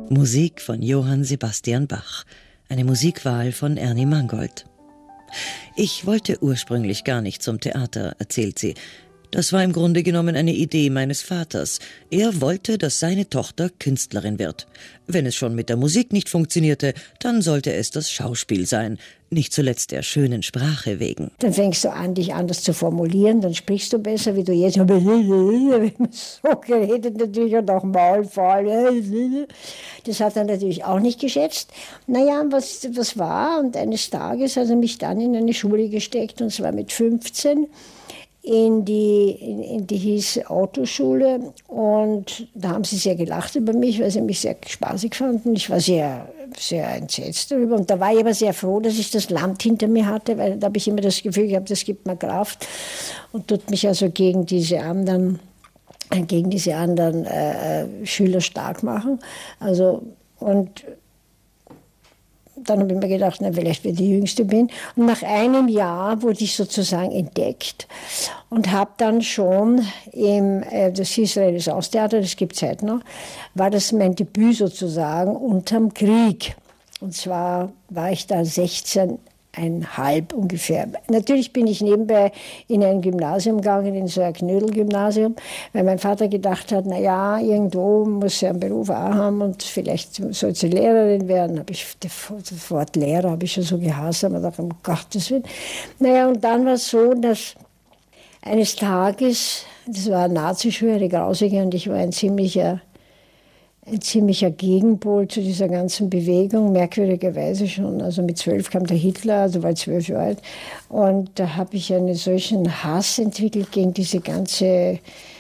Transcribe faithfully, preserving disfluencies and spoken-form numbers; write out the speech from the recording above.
Musik von Johann Sebastian Bach. Eine Musikwahl von Ernie Mangold. Ich wollte ursprünglich gar nicht zum Theater, erzählt sie. Das war im Grunde genommen eine Idee meines Vaters. Er wollte, dass seine Tochter Künstlerin wird. Wenn es schon mit der Musik nicht funktionierte, dann sollte es das Schauspiel sein. Nicht zuletzt der schönen Sprache wegen. Dann fängst du an, dich anders zu formulieren, dann sprichst du besser, wie du jetzt so geredet natürlich und auch Maulfall. Das hat er natürlich auch nicht geschätzt. Naja, was, was war? Und eines Tages hat er mich dann in eine Schule gesteckt, und zwar mit fünfzehn. In die, in, in die hieß Autoschule, und da haben sie sehr gelacht über mich, weil sie mich sehr spaßig fanden. Ich war sehr, sehr entsetzt darüber, und da war ich aber sehr froh, dass ich das Land hinter mir hatte, weil da habe ich immer das Gefühl gehabt, das gibt mir Kraft und tut mich also gegen diese anderen, gegen diese anderen äh, Schüler stark machen. Also, und dann habe ich mir gedacht, na, vielleicht, wenn ich die Jüngste bin. Und nach einem Jahr wurde ich sozusagen entdeckt und habe dann schon im, äh, das hieß Renaissance-Theater, das gibt es heute noch, war das mein Debüt sozusagen unterm Krieg. Und zwar war ich da sechzehn einhalb ungefähr. Natürlich bin ich nebenbei in ein Gymnasium gegangen, in so ein Knödel-Gymnasium, weil mein Vater gedacht hat, na ja, irgendwo muss sie einen Beruf auch haben und vielleicht soll sie Lehrerin werden. Hab ich, das Wort Lehrer habe ich schon so gehasst, aber dachte, um Gottes Willen. Naja, und dann war es so, dass eines Tages, das war eine Nazischule, eine grausige, und ich war ein ziemlicher ein ziemlicher Gegenpol zu dieser ganzen Bewegung, merkwürdigerweise schon. Also mit zwölf kam der Hitler, also war ich zwölf Jahre alt. Und da habe ich einen solchen Hass entwickelt gegen diese ganze